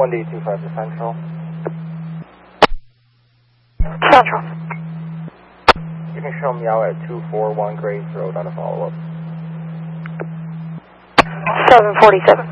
1D25 to Central. Central. You can show me out at 241 Graves Road on a follow-up. 747.